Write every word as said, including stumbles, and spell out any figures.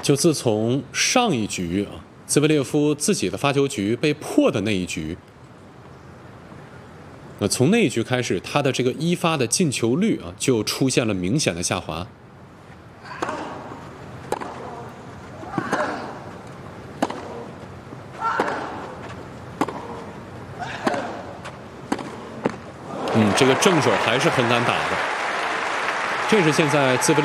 就自从上一局啊，兹维列夫自己的发球局被破的那一局，那从那一局开始，他的这个一发的进球率啊，就出现了明显的下滑。嗯，这个正手还是很敢打的，这是现在兹维